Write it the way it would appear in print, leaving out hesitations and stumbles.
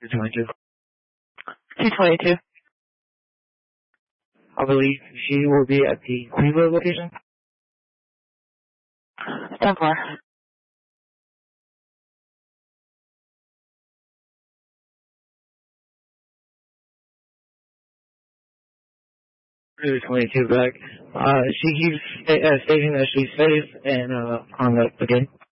222. 222. I believe she will be at the Cleveland location. Stand for. 222 back. She keeps stating that she's safe and on the game.